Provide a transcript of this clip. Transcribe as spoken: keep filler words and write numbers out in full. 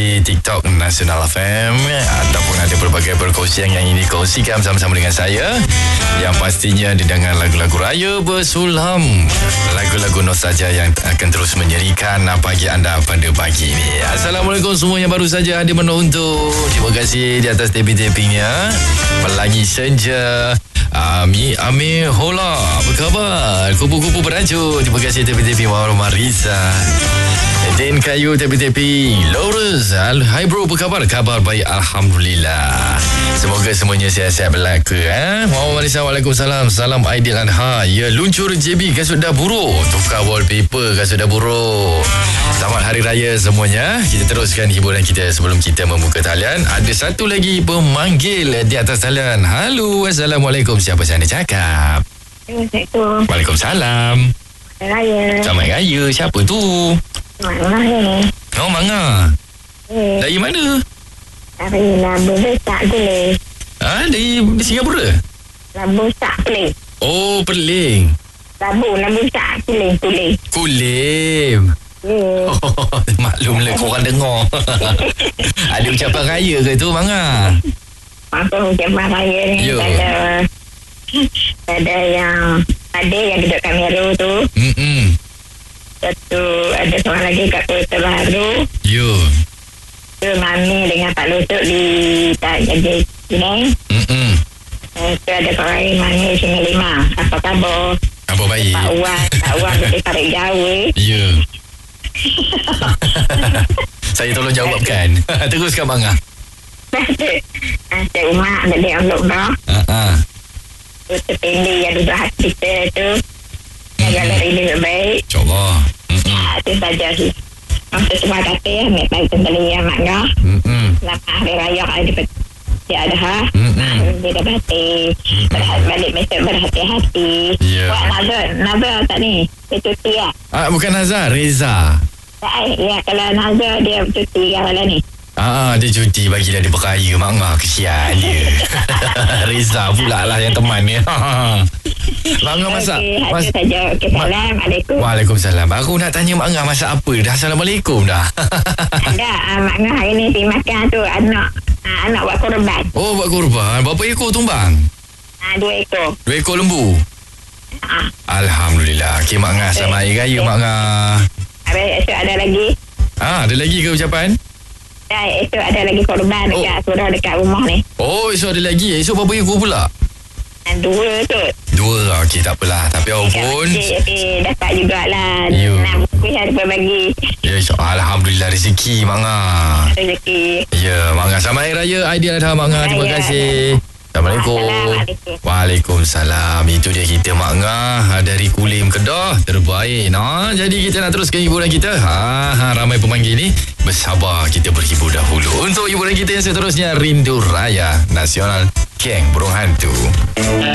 TikTok Nasional F M ataupun ada berbagai perkongsian yang ingin dikongsikan bersama-sama dengan saya, yang pastinya dengan lagu-lagu raya bersulam, lagu-lagu nostalgia yang akan terus menyerikan pagi anda pada pagi ini. Assalamualaikum semua yang baru saja hadir menonton. Terima kasih di atas tapping-tappingnya. Pelangi senja Ami Ami Hola, apa khabar? Kupu-kupu beracun. Terima kasih tapping-tapping Mawar Marisa. Din Kayu tepi-tepi Lawrence. Hai bro, apa khabar? Khabar baik, Alhamdulillah. Semoga semuanya sihat-sihat belaka. eh? Muhammad Marisa, Waalaikumsalam. Salam Aidil Adha. Ya, luncur J B kasut dah buruk. Tukar wallpaper kasut dah buruk. Selamat Hari Raya semuanya. Kita teruskan hiburan kita sebelum kita membuka talian. Ada satu lagi pemanggil di atas talian. Halo, Assalamualaikum. Siapa saya nak cakap? Assalamualaikum. Waalaikumsalam. Raya. Selamat Raya. Siapa tu? Mangah ni. Oh, Mangah. Eh, Dari mana? dari Labu Besar Kuling. Ah, dari Singapura? Labu Besar Kuling. Oh, Perling. Labu, Labu Besar Kuling, Kuling. Kulim. Eh, Oh, maklumlah korang dengar. Ada ucapan raya ke tu, Mangah? apa ucapan raya ni? Yo. Ada, ada yang, ada yang duduk kamera tu. Hmm. Satu, ada seorang lagi kat Kota Baru. Yo. Tu Mami dengan Pak Lutut di tak jadi sini. Hmm. Tu ada seorang lagi Mami sini lima. Apa khabar? Apa baik? Pak Wan, Pak Wan kita tarik jauh eh. Ya. Saya tolong jawabkan. Teruskan, Mangah. Cik Umar ada di envelope dah. Ah, ah. Tu terpilih yang duduk hati kita tu. Yang galeri dia baik. InsyaAllah. Hmm. Ha, itu saja sih. Untuk semua kata ambil baik kembali yang makna. Hmm. Selamat Hari Raya ada Dia ada ha. Hmm. Dia dah batik. Berhati balik besok berhati-hati. Ya. Buat Nazar. Nazar tak ni? Dia cuti lah. Ah, bukan Hazar, Reza. Tak eh. Ya, kalau Nazar dia cuti kan kalau ni. Ah, dia cuti, bagilah dia berkaya, Mangah. Kesian dia. Reza pula lah yang teman ni. Mangah masak. Okey, mas- itu saja. Okey, Assalamualaikum. Waalaikumsalam. Aku nak tanya Mangah masak apa dah. Assalamualaikum dah. Ada uh, makna hari ni pergi makan tu anak uh, anak buat korban. Oh, buat korban. Berapa ekor tumbang? Uh, dua ekor. Dua ekor lembu. Uh, Alhamdulillah. Okey, Mak Ngah. Selamat Hari Raya, Mak Ngah. habis esok ada lagi. Ah, ada lagi ke ucapan? Dan esok ada lagi korban Oh. dekat surau dekat rumah ni. Oh, esok ada lagi. Esok berapa ekor pula? Uh, dua tu. Dua. Okey, tak apalah. Tapi apapun. Tapi dapat jugalah. You. Nak bukis ada berbagi Ya, insya- Alhamdulillah rezeki, Mak Ngah. rezeki. Ya, Mak Ngah. Selamat Hari Raya. Aidil Adha, Mak Ngah. Terima Raya. kasih. Assalamualaikum. Assalamualaikum. Waalaikumsalam. Itu dia kita, Mak Ngah dari Kulim Kedah. Terbaik. Nah, jadi kita nak teruskan hiburan kita. Ha, ha, ramai pemanggil ni. Bersabar, kita berhibur dahulu. Untuk hiburan kita yang seterusnya, Rindu Raya Nasional Geng Burung Hantu.